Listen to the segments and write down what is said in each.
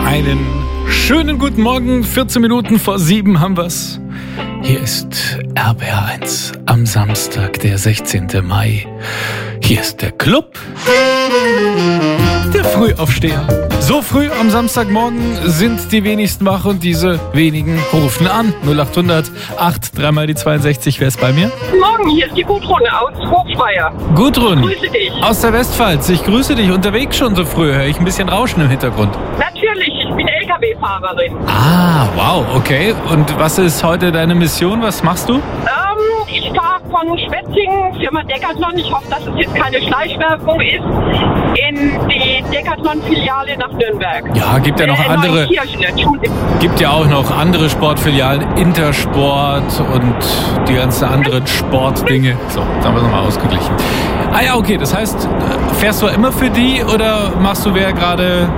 Einen schönen guten Morgen, 14 Minuten vor 7 haben wir's. Hier ist RBR1 am Samstag, der 16. Mai. Hier ist der Club der Frühaufsteher. So früh am Samstagmorgen sind die wenigsten wach und diese wenigen rufen an. 0800 8 3 mal die 62. Wer ist bei mir? Guten Morgen, hier ist die Gudrun aus Hochspeyer. Gudrun. Grüße dich. Aus der Westpfalz. Ich grüße dich. Unterwegs schon so früh. Höre ich ein bisschen Rauschen im Hintergrund. Natürlich, ich bin LKW-Fahrerin. Ah, wow, okay. Und was ist heute deine Mission? Was machst du? Ich fahre von Schwetzingen, Firma Decathlon, ich hoffe, dass es jetzt keine Schleichwerbung ist, in die Decathlon-Filiale nach Nürnberg. Ja, gibt ja noch andere. Gibt ja auch noch andere Sportfilialen, Intersport und die ganzen anderen Sportdinge. So, jetzt haben wir es nochmal ausgeglichen. Ah ja, okay, das heißt, fährst du immer für die oder machst du wer gerade...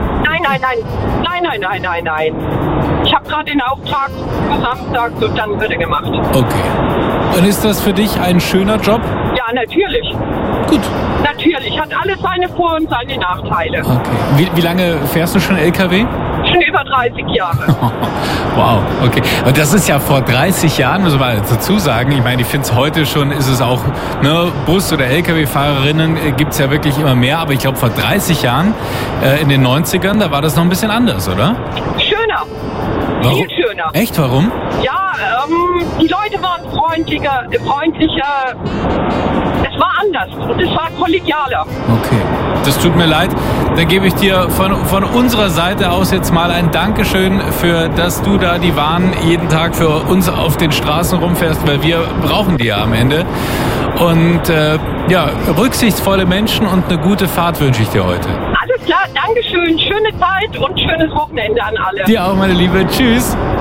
Nein. Ich habe gerade den Auftrag für Samstag und dann wird er gemacht. Okay. Und ist das für dich ein schöner Job? Ja, natürlich. Gut. Natürlich, hat alles seine Vor- und seine Nachteile. Okay. Wie lange fährst du schon LKW? Schon über 30 Jahre. Wow, okay. Und das ist ja vor 30 Jahren, muss man mal dazu sagen. Ich meine, ich finde es heute schon, ist es auch, ne, Bus- oder LKW-Fahrerinnen gibt es ja wirklich immer mehr. Aber ich glaube, vor 30 Jahren, in den 90ern, da war das noch ein bisschen anders, oder? Schöner. Warum? Viel schöner. Echt, warum? Ja, die Leute waren freundlicher. Es war anders und es war kollegialer. Okay, das tut mir leid. Dann gebe ich dir von unserer Seite aus jetzt mal ein Dankeschön für, dass du da die Waren jeden Tag für uns auf den Straßen rumfährst, weil wir brauchen die ja am Ende. Und rücksichtsvolle Menschen und eine gute Fahrt wünsche ich dir heute. Alles klar, Dankeschön, schöne Zeit und schönes Wochenende an alle. Dir auch, meine Liebe. Tschüss.